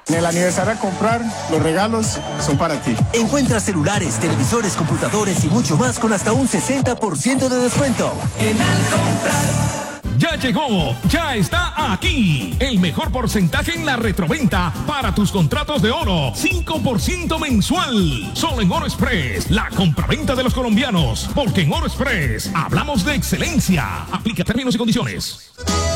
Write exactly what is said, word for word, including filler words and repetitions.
En el aniversario a comprar, los regalos son para ti. Encuentra celulares, televisores, computadores y mucho más con hasta un sesenta por ciento de descuento. En Al Comprar. Ya llegó, ya está aquí. El mejor porcentaje en la retroventa para tus contratos de oro. cinco por ciento mensual. Solo en Oro Express, la compraventa de los colombianos. Porque en Oro Express hablamos de excelencia. Aplica términos y condiciones.